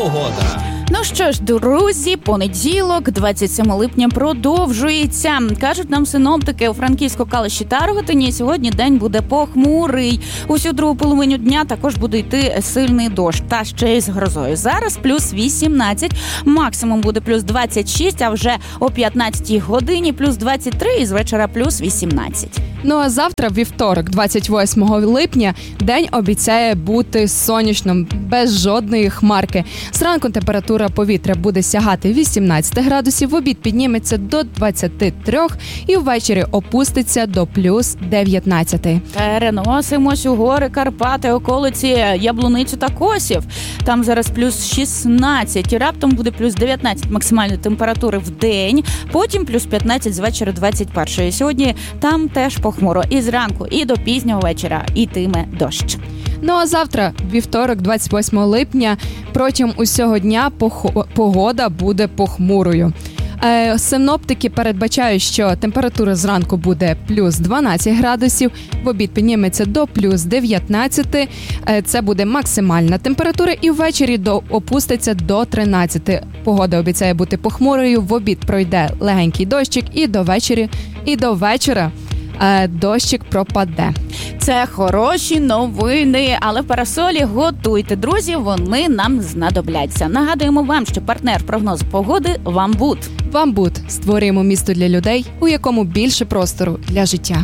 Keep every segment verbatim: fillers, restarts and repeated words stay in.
погода. Ну що ж, друзі, понеділок, двадцять сьомого липня продовжується. Кажуть нам синоптики у Франківську-Калуші та Рогатині, сьогодні день буде похмурий. Усю другу половину дня також буде йти сильний дощ, та ще й з грозою. Зараз плюс вісімнадцять, максимум буде плюс двадцять шість, а вже о п'ятнадцятій годині плюс двадцять три і з вечора плюс вісімнадцять. Ну а завтра, вівторок, двадцять восьмого липня, день обіцяє бути сонячним, без жодної хмарки. Зранку температура повітря буде сягати вісімнадцять градусів, в обід підніметься до двадцять три і ввечері опуститься до плюс дев'ятнадцять. Переносимось у гори Карпати, околиці Яблуницю та Косів. Там зараз плюс шістнадцять, і раптом буде плюс дев'ятнадцять максимальної температури в день, потім плюс п'ятнадцять з вечора двадцять першої. Сьогодні там теж похмуро. І зранку, і до пізнього вечора йтиме дощ. Ну а завтра, вівторок, двадцять восьмого липня, протягом усього дня пох- погода буде похмурою. Е, синоптики передбачають, що температура зранку буде плюс дванадцять градусів, в обід підніметься до плюс дев'ятнадцять, е, це буде максимальна температура, і ввечері до, опуститься до тринадцять. Погода обіцяє бути похмурою, в обід пройде легенький дощик, і до вечері, і до вечора е, дощик пропаде. Це хороші новини, але в парасолі готуйте, друзі, вони нам знадобляться. Нагадуємо вам, що партнер прогнозу погоди – Вамбут. Вамбут. Створюємо місто для людей, у якому більше простору для життя.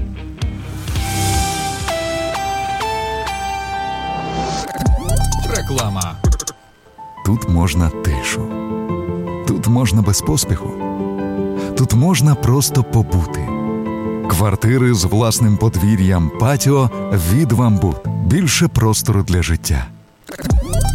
Реклама. Тут можна тишу. Тут можна без поспіху. Тут можна просто побути. Квартири з власним подвір'ям, патіо від Вамбут. Більше простору для життя.